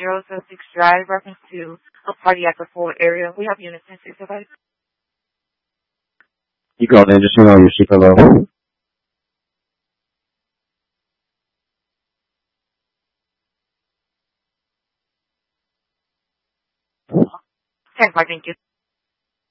006 Drive, reference to a cardiac referral area. We have units in 605. You called in, just email your secret level. 10-5, thank you.